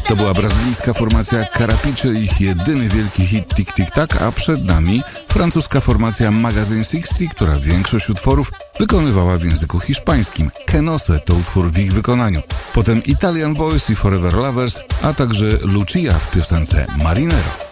To była brazylijska formacja Carapicze i ich jedyny wielki hit Tic Tic Tac, a przed nami francuska formacja Magazine 60, która większość utworów wykonywała w języku hiszpańskim. Que no sé to utwór w ich wykonaniu. Potem Italian Boys i Forever Lovers, a także Lucia w piosence Marinero.